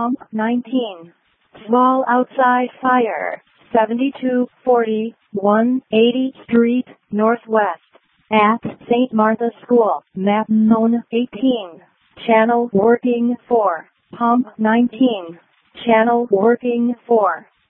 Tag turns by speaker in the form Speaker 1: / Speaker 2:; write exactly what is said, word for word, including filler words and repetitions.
Speaker 1: Pump nineteen. Small outside fire. seventy-two forty, one eightieth Street, Northwest. At Saint Martha School. Map zone eighteen. Channel working four. Pump nineteen. Channel working four.